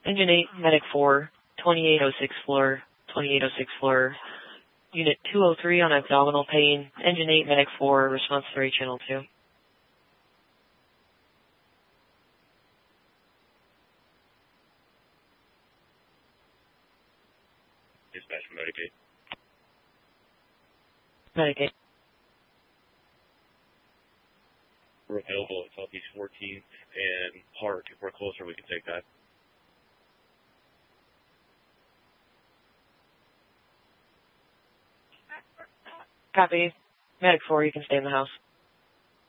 Engine 8, Medic 4, 2806 floor, 2806 floor. Unit 203 on abdominal pain. Engine 8, Medic 4, response 3, channel 2. Dispatch from Medic 8. Medic 8. We're available at Southeast 14th and Park. If we're closer, we can take that. Copy. Medic 4, you can stay in the house.